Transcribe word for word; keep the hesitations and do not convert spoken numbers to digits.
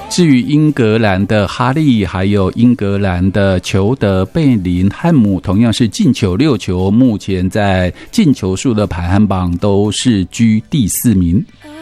至于英格兰的哈利还有英格兰的裘德贝林汉姆同样是进球六球，目前在进球数的排行榜都是居第四名。